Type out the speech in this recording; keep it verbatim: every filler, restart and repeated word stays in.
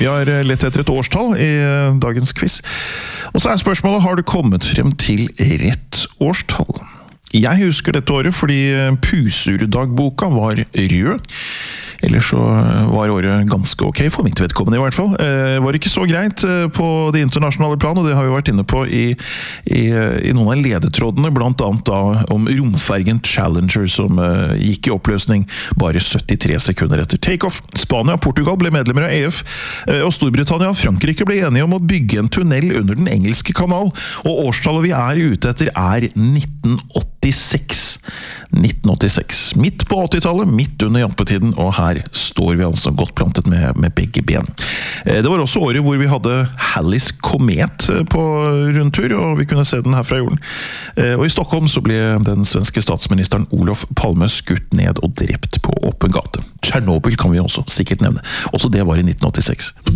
Vi har lett etter et årstall i dagens quiz. Og så er spørsmålet, har du kommet frem til rett årstall? Jeg husker dette året fordi Pusur-dagboka var rød. Ellers så var året ganske ok, for mitt vedkommende i hvert fall. Det var ikke så greit på det internasjonale plan, og det har vi vært inne på i, i, i noen av ledetrådene, blant annet da om romfergen Challenger som uh, gikk i oppløsning bare syttitre sekunder etter takeoff. Spania og Portugal ble medlemmer av E F, uh, og Storbritannia og Frankrike ble enige om å bygge en tunnel under den engelske kanal, og årstallet vi er ute etter er nitten åttiseks. nitten åttiseks. Midt på åttitallet, midt under jampetiden, og her står vi altså godt plantet med, med begge ben. Det var også året hvor vi hadde Halley's komet på rundtur, og vi kunne se den her fra jorden. Og i Stockholm så ble den svenske statsministeren Olof Palme skutt ned og drept på åpen gate. Tsjernobyl kan vi også sikkert nevne. Også det var i nitten åttiseks.